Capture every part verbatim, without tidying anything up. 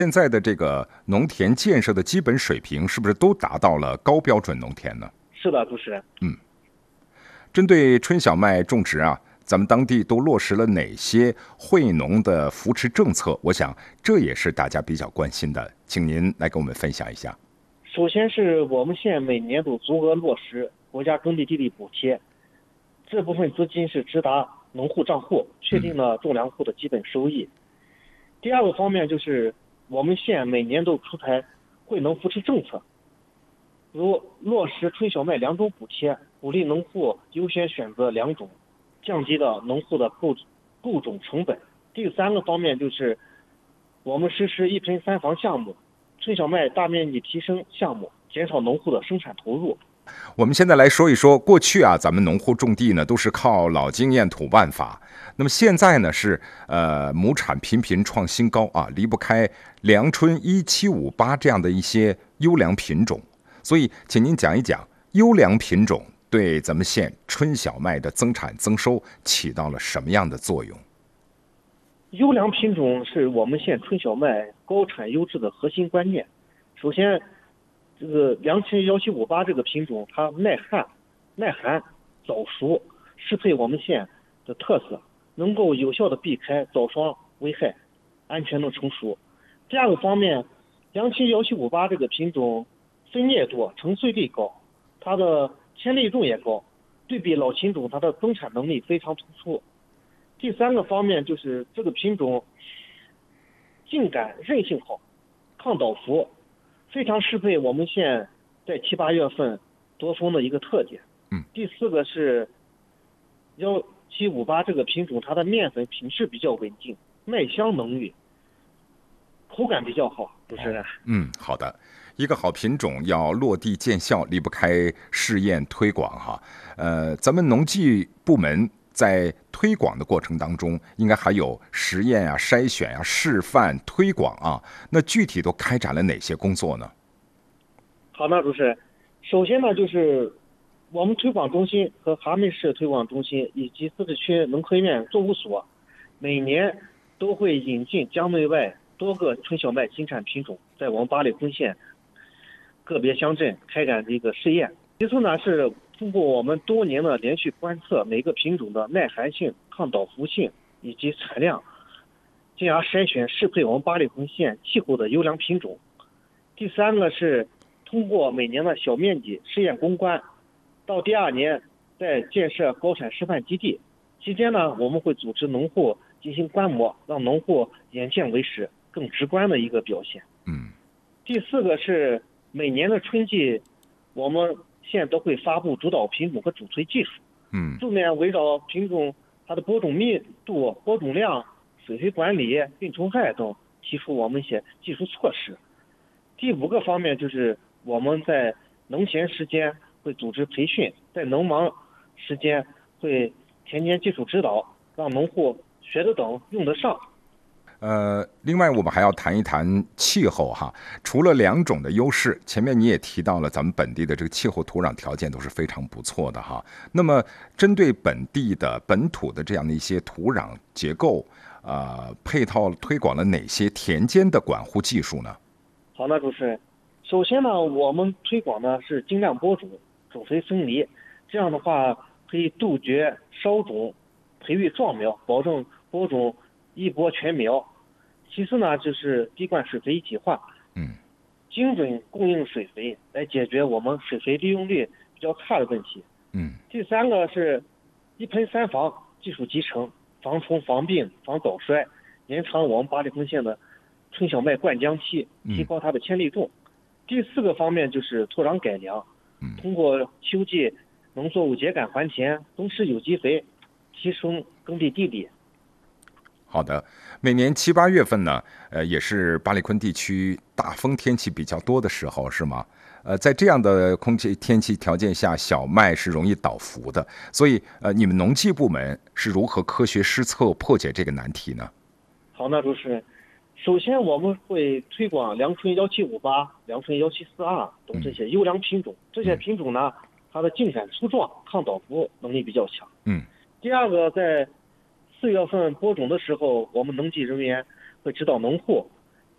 现在的这个农田建设的基本水平是不是都达到了高标准农田呢？ 是的，主持人。 嗯，针对春小麦种植啊，咱们当地都落实了哪些惠农的扶持政策？我想这也是大家比较关心的，请您来跟我们分享一下。 首先是我们县每年都足额落实国家耕地地力补贴，这部分资金是直达农户账户，确定了种粮户的基本收益。第二个方面就是我们县每年都出台惠农扶持政策，如落实春小麦两种补贴，鼓励农户优先选择两种，降低了农户的购购种成本。第三个方面就是我们实施一盆三房项目，春小麦大面积提升项目，减少农户的生产投入。 我们现在来说一说，过去啊，咱们农户种地呢都是靠老经验、土办法。那么现在呢是呃亩产频频创新高啊，离不开良春一七五八这样的一些优良品种。所以，请您讲一讲优良品种对咱们县春小麦的增产增收起到了什么样的作用？ 优良品种是我们县春小麦高产优质的核心观念。首先，这个良春幺七五八这个品种，它耐旱、耐寒、早熟，适配我们县的特色，能够有效的避开早霜危害，安全的成熟。第二个方面，良春幺七五八这个品种分叶多，成穗率高，它的千粒重也高，对比老品种，它的增产能力非常突出。第三个方面就是这个品种茎秆韧性好，抗倒伏，非常适配我们县在七八月份多风的一个特点。 嗯。 第四个是幺七五八这个品种，它的面粉品质比较稳定，麦香浓郁，口感比较好。主持人。 嗯，好的。一个好品种要落地见效，离不开试验推广哈。呃，咱们农技部门在推广的过程当中，应该还有实验啊、筛选啊、示范、推广啊。那具体都开展了哪些工作呢？ 好的，主持人。首先呢，就是我们推广中心和蛤蟆市推广中心以及自治区农科院作物所，每年都会引进江内外多个春小麦新产品种，在我们八里坤县个别乡镇开展这个试验。其次呢，是通过我们多年的连续观测每个品种的耐寒性、抗倒伏性以及产量，进而筛选适配我们八里坤县气候的优良品种。第三个是通过每年的小面积试验攻关，到第二年再建设高产示范基地。期间呢，我们会组织农户进行观摩，让农户眼见为实，更直观的一个表现。 嗯。 第四个是每年的春季，我们县都会发布主导品种和主推技术。 嗯。 重点围绕品种它的播种密度、播种量、水肥管理、病虫害等，提出我们一些技术措施。第五个方面就是我们在农闲时间会组织培训，在农忙时间会田间技术指导，让农户学得懂、用得上。 呃，另外我们还要谈一谈气候哈。除了两种的优势，前面你也提到了咱们本地的这个气候土壤条件都是非常不错的哈。那么针对本地的本土的这样的一些土壤结构，呃，配套推广了哪些田间的管护技术呢？ 好的，主持人。首先呢，我们推广的是精量播种、种肥分离，这样的话可以杜绝烧种、培育壮苗，保证播种一播全苗。其次呢，就是滴灌水肥一体化， 嗯， 精准供应水肥，来解决我们水肥利用率比较差的问题。 嗯。 第三个是一盆三防技术集成，防虫、防病、防早衰，延长我们八里坤县的春小麦灌浆期，提高它的千粒重。嗯、第四个方面就是土壤改良，通过秋季农作物秸秆还田、增施有机肥，提升耕地地力。 好的，每年七八月份呢，呃，也是八里坤地区大风天气比较多的时候，是吗？呃，在这样的空气天气条件下，小麦是容易倒伏的，所以呃，你们农技部门是如何科学施策破解这个难题呢？ 好的，主持人。首先，我们会推广良春幺七五八、良春幺七四二等这些优良品种。嗯、这些品种呢，它的茎秆粗壮，抗倒伏能力比较强。 嗯。 第二个，在四月份播种的时候，我们农技人员会指导农户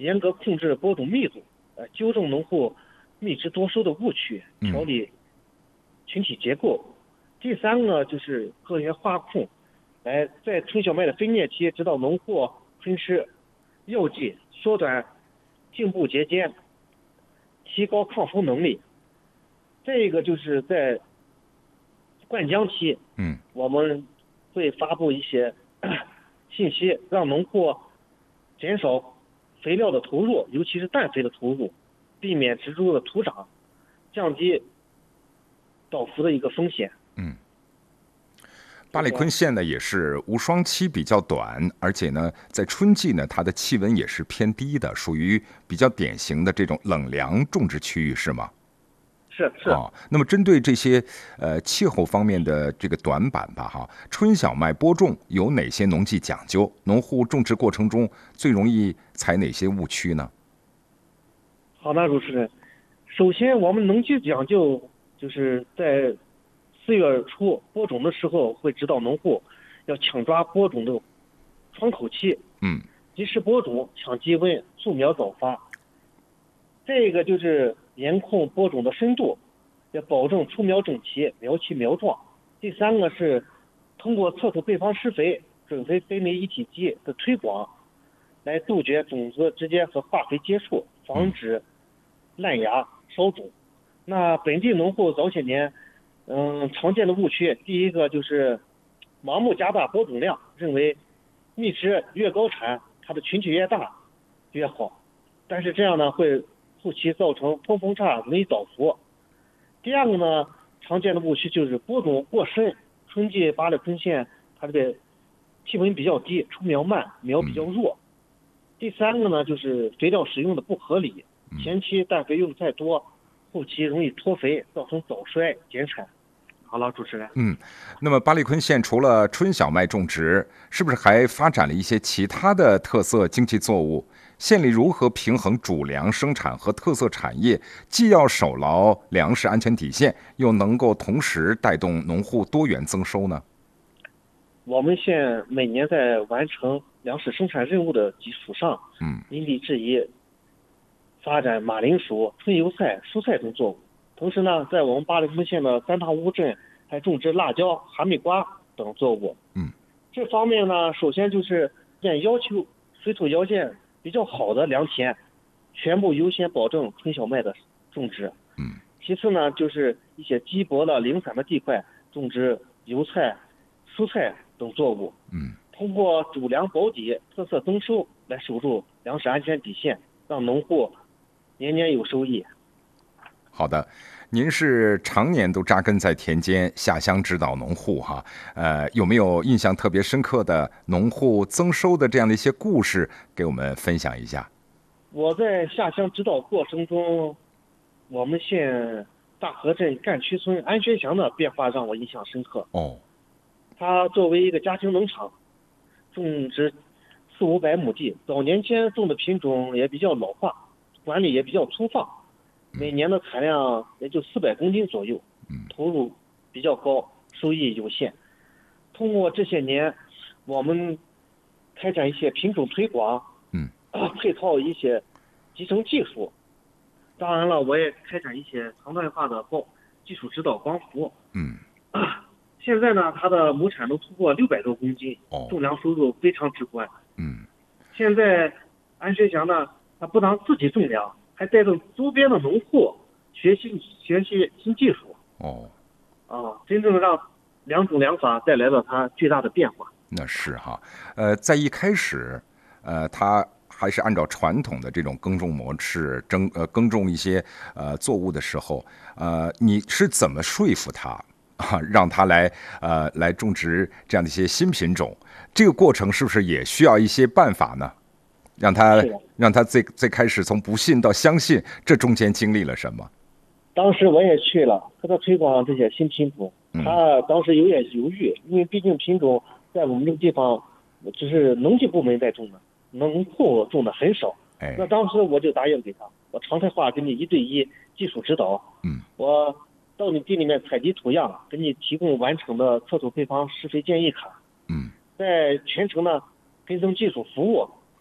严格控制播种密度，呃，纠正农户密植多收的误区，调理群体结构。嗯、第三个呢，就是科学化控，来在春小麦的分蘖期指导农户分施药剂，缩短茎部节间，提高抗风能力。再一个就是在灌浆期， 嗯， 我们会发布一些信息，让农户减少肥料的投入，尤其是氮肥的投入，避免植株的徒长，降低倒伏的一个风险。 嗯，巴里坤县呢也是无霜期比较短，而且呢在春季呢它的气温也是偏低的，属于比较典型的这种冷凉种植区域，是吗？ 是是啊、哦，那么针对这些呃气候方面的这个短板吧，哈，春小麦播种有哪些农技讲究？农户种植过程中最容易踩哪些误区呢？ 好的，主持人，首先我们农技讲究就是在四月初播种的时候，会指导农户要抢抓播种的窗口期， 嗯， 及时播种，抢基温，促苗早发。再一个就是严控播种的深度，要保证出苗整齐，苗齐苗壮。第三个是通过测土配方施肥、准肥分离一体机的推广，来杜绝种子直接和化肥接触，防止烂芽烧种。那本地农户早些年，嗯，常见的误区，第一个就是盲目加大播种量，认为蜜汁越高产，它的群体越大越好，但是这样呢会后期造成通风差，容易倒伏。第二个呢，常见的误区就是播种过深，春季巴里坤县它这个气温比较低，出苗慢，苗比较弱。第三个呢，就是肥料使用的不合理，前期氮肥用太多，后期容易脱肥，造成早衰减产。好了，主持人。 嗯，那么巴里坤县除了春小麦种植，是不是还发展了一些其他的特色经济作物？县里如何平衡主粮生产和特色产业，既要守牢粮食安全底线，又能够同时带动农户多元增收呢？ 我们县每年在完成粮食生产任务的基础上， 嗯， 因地制宜发展马铃薯、春油菜、蔬菜等作物。同时呢，在我们巴里坤县的三塘坞镇还种植辣椒、哈密瓜等作物。 嗯， 这方面呢，首先就是要求水土条件比较好的良田，全部优先保证春小麦的种植。 嗯， 其次呢，就是一些瘠薄的零散的地块种植油菜、蔬菜等作物。 嗯， 通过主粮保底、特色增收来守住粮食安全底线，让农户年年有收益。 好的，您是常年都扎根在田间，下乡指导农户哈，呃，有没有印象特别深刻的农户增收的这样的一些故事，给我们分享一下？ 我在下乡指导过程中，我们县大河镇干区村安学祥的变化让我印象深刻。 哦， 他作为一个家庭农场，种植四五百亩地，早年间种的品种也比较老化，管理也比较粗放。每年的产量也就四百公斤左右，投入比较高，收益有限。通过这些年，我们开展一些品种推广， 嗯， 配套一些集成技术。当然了，我也开展一些常态化的报技术指导光伏。 嗯， 现在呢，它的亩产能突破六百多公斤， 哦， 种粮收入非常直观。 嗯， 现在安学祥呢，他不但自己种粮，还带动周边的农户学习学习新技术。 哦， 啊，真正让两种粮法带来了它巨大的变化。 那是哈，呃，在一开始，呃，他还是按照传统的这种耕种模式耕呃耕种一些呃作物的时候，呃，你是怎么说服他啊，让他来呃来种植这样的一些新品种？这个过程是不是也需要一些办法呢？让他让他最最开始从不信到相信，这中间经历了什么？ 当时我也去了，和他推广这些新品种，他当时有点犹豫，因为毕竟品种在我们这个地方只是农技部门在种的，农户种的很少。 哎， 那当时我就答应给他，我常态化给你一对一技术指导。 嗯， 我到你地里面采集土样，给你提供完整的测土配方施肥建议卡。 嗯， 在全程呢跟踪技术服务。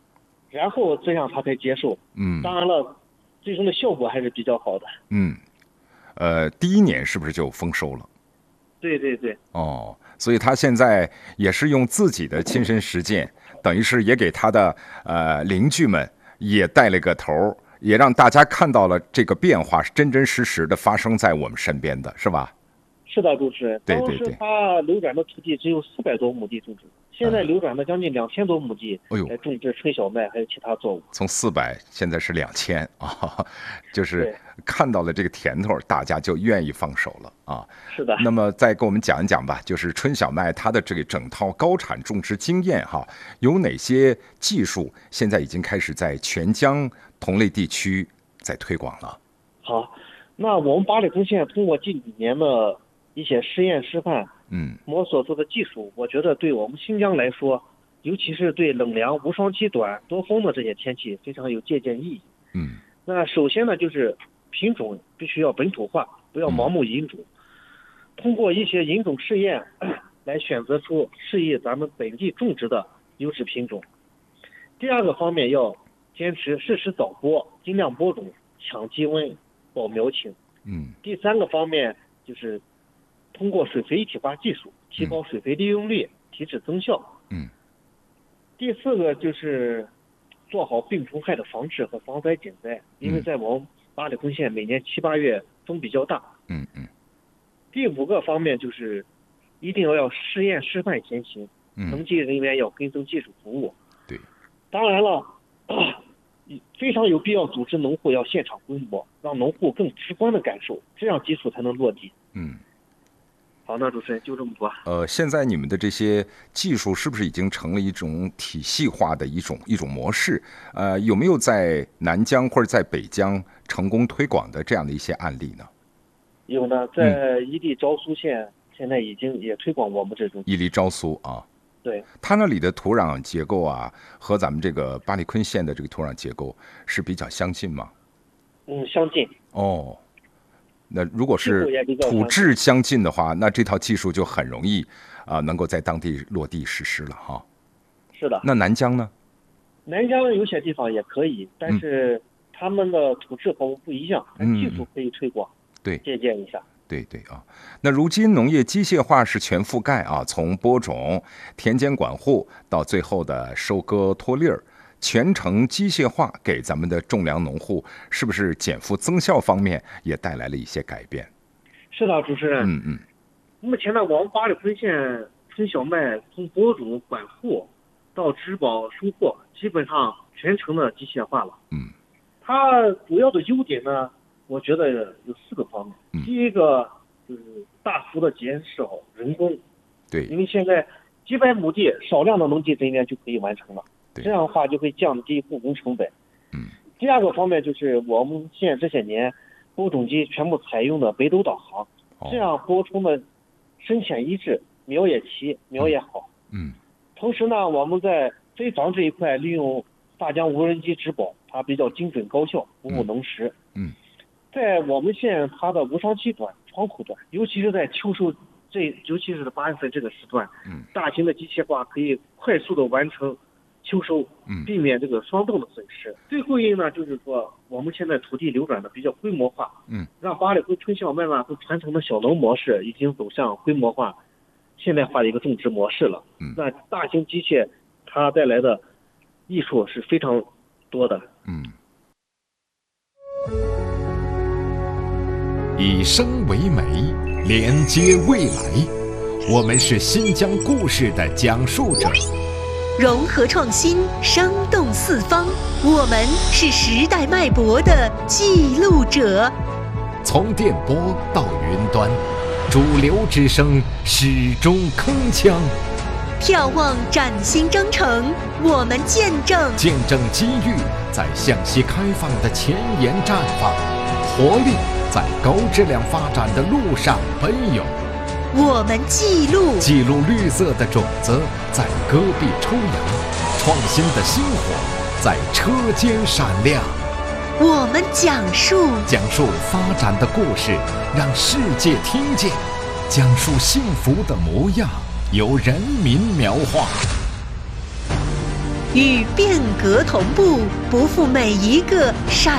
然后这样他才接受。 嗯， 当然了，最终的效果还是比较好的。 嗯，呃，第一年是不是就丰收了？ 对对对。 哦，所以他现在也是用自己的亲身实践，等于是也给他的呃邻居们也带了个头，也让大家看到了这个变化是真真实实的发生在我们身边的，是吧？ 是的，主持人。 对对对。 当时他流转的土地只有四百多亩地种植，现在流转了将近两千多亩地来种植春小麦还有其他作物。 从四百现在是两千啊，就是看到了这个甜头，大家就愿意放手了啊。 是的。 那么再给我们讲一讲吧，就是春小麦它的这个整套高产种植经验哈，有哪些技术现在已经开始在全疆同类地区在推广了？ 好，那我们八里坑县通过近几年的一些实验示范， 嗯， 摸索出的技术，我觉得对我们新疆来说，尤其是对冷凉、无霜期短、多风的这些天气，非常有借鉴意义。 嗯， 那首先呢，就是品种必须要本土化，不要盲目引种，嗯、通过一些引种试验来选择出适宜咱们本地种植的优质品种。第二个方面要坚持适时早播，尽量播种，抢基温，保苗情。 嗯。 第三个方面就是通过水肥一体化技术提高水肥利用率，提质增效。 嗯。 第四个就是做好病虫害的防治和防灾减灾，因为在我们八里坑县每年七八月风比较大。 嗯嗯。 第五个方面就是一定要要试验示范先行，农技人员要跟踪技术服务。 对。 当然了，非常有必要组织农户要现场规模，让农户更直观的感受，这样技术才能落地。 嗯。 好，那主持人就这么多。 呃，现在你们的这些技术是不是已经成了一种体系化的一种一种模式？呃，有没有在南疆或者在北疆成功推广的这样的一些案例呢？ 有呢，在伊犁昭苏县、嗯、现在已经也推广我们这种。 伊犁昭苏啊， 对， 它那里的土壤结构啊，和咱们这个八里坤县的这个土壤结构是比较相近吗？ 嗯，相近。 哦。那如果是土质相近的话，那这套技术就很容易啊、呃，能够在当地落地实施了哈。 是的。 那南疆呢？ 南疆有些地方也可以，但是他们的土质和我们不一样，但技术可以推广， 对， 借鉴一下。 对对啊。那如今农业机械化是全覆盖啊，从播种、田间管护到最后的收割脱粒儿。全程机械化给咱们的种粮农户，是不是减负增效方面也带来了一些改变？ 是的，主持人。 嗯嗯。 目前呢，我们八里坤县春小麦从播种、管护到植保、收获，基本上全程的机械化了。 嗯。 它主要的优点呢，我觉得有四个方面。 嗯、 第一个就是大幅的减少人工。 对。 因为现在几百亩地，少量的农技人员就可以完成了。这样的话就会降低护工成本。 嗯。 第二个方面就是我们县这些年播种机全部采用的北斗导航， 哦、 这样播种的深浅一致，苗也齐，苗也好。 嗯。 同时呢，我们在飞防这一块利用大疆无人机植保，它比较精准高效，服务农时。 嗯。 在我们县，它的无霜期短、窗口短，尤其是在秋收这，尤其是八月份这个时段， 嗯， 大型的机械化可以快速的完成秋收，避免这个霜冻的损失。嗯、最后一呢，就是说我们现在土地流转的比较规模化， 嗯， 让八里坤春小麦呢从传统的小农模式已经走向规模化、现代化的一个种植模式了。 嗯， 那大型机械它带来的益处是非常多的。 嗯， 以声为媒，连接未来，我们是新疆故事的讲述者。 融合创新，生动四方，我们是时代脉搏的记录者。 从电波到云端，主流之声始终铿锵。 眺望崭新征程，我们见证见证机遇在向西开放的前沿绽放，活力在高质量发展的路上奔涌。 我们记录记录绿色的种子在戈壁抽芽，创新的星火在车间闪亮。 我们讲述讲述发展的故事，让世界听见，讲述幸福的模样，由人民描画。 与变革同步，不负每一个闪